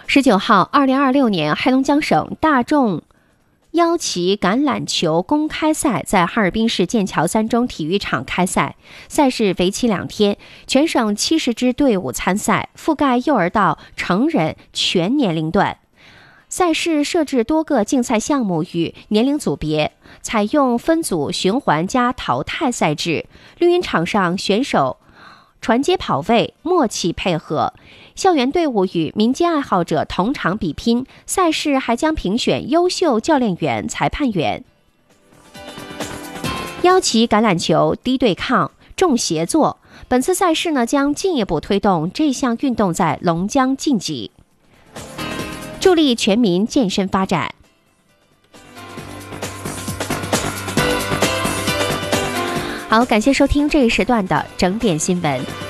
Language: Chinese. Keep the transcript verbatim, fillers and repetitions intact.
十九号，二零二六年黑龙江省大众腰旗橄榄球公开赛在哈尔滨市剑桥三中体育场开赛，赛事为期两天，全省七十支队伍参赛，覆盖幼儿到成人全年龄段。赛事设置多个竞赛项目与年龄组别，采用分组循环加淘汰赛制。绿茵场上选手传接跑位，默契配合。校园队伍与民间爱好者同场比拼，赛事还将评选优秀教练员、裁判员。腰旗橄榄球低对抗、重协作，本次赛事呢将进一步推动这项运动在龙江晋级，助力全民健身发展。好，感谢收听这一时段的整点新闻。